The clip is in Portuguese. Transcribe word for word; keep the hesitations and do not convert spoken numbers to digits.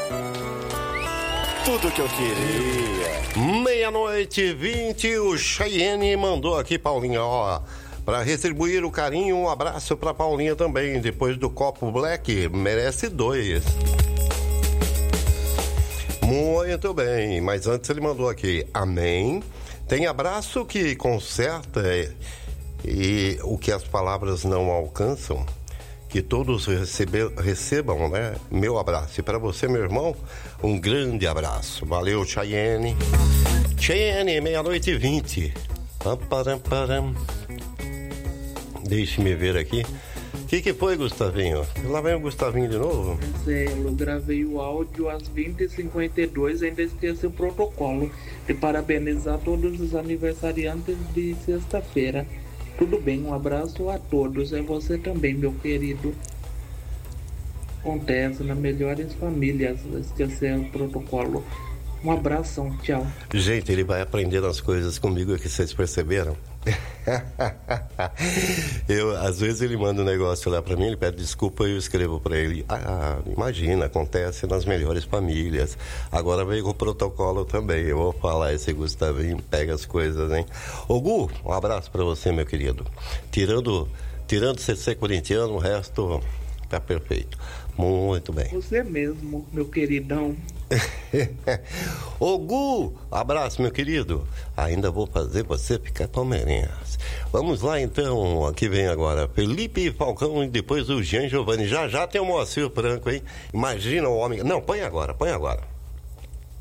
Tudo que eu queria. Meia-noite e vinte, o Cheyenne mandou aqui, Paulinha, ó, para retribuir o carinho, um abraço pra Paulinha também, depois do copo Black, merece dois. Muito bem, mas antes ele mandou aqui, amém, tem abraço que conserta e, e o que as palavras não alcançam, que todos recebe, recebam, né, meu abraço. E para você, meu irmão, um grande abraço. Valeu, Cheyenne. Cheyenne, meia-noite e vinte. Deixe-me ver aqui. O que, que foi, Gustavinho? Lá vem o Gustavinho de novo? Eu gravei o áudio às vinte e cinquenta e dois, ainda esqueci o protocolo de parabenizar todos os aniversariantes de sexta-feira. Tudo bem, um abraço a todos. É você também, meu querido. Acontece nas melhores famílias esquecer o protocolo. Um abração, tchau. Gente, ele vai aprendendo as coisas comigo, que vocês perceberam? eu, às vezes ele manda um negócio lá pra mim, ele pede desculpa e eu escrevo pra ele. Ah, imagina, acontece nas melhores famílias. Agora veio com o protocolo também. Eu vou falar, esse Gustavinho pega as coisas, hein? Ô Gu, um abraço pra você, meu querido. Tirando, tirando você ser corintiano, o resto tá perfeito. Muito bem. Você mesmo, meu queridão. Ô Gu, abraço, meu querido. Ainda vou fazer você ficar palmeirense. Vamos lá então, aqui vem agora Felipe Falcão e depois o Jean Giovanni. Já já tem o Moacir Franco, hein? Imagina o homem. Não, põe agora, põe agora.